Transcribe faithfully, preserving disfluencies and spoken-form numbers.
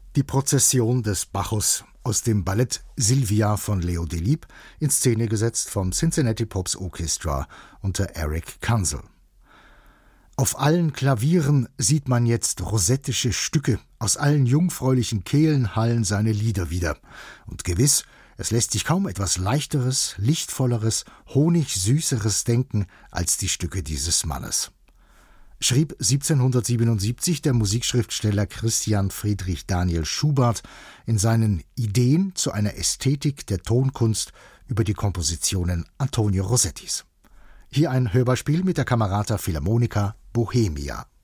Die Prozession des Bacchus aus dem Ballett Silvia von Leo Delibes, in Szene gesetzt vom Cincinnati Pops Orchestra unter Eric Kansel. Auf allen Klavieren sieht man jetzt rosettische Stücke, aus allen jungfräulichen Kehlen hallen seine Lieder wieder. Und gewiss, es lässt sich kaum etwas Leichteres, Lichtvolleres, Honigsüßeres denken als die Stücke dieses Mannes. Schrieb siebzehnhundertsiebenundsiebzig der Musikschriftsteller Christian Friedrich Daniel Schubert in seinen Ideen zu einer Ästhetik der Tonkunst über die Kompositionen Antonio Rossettis. Hier ein Hörbarspiel mit der Camerata Philharmonica Bohemia.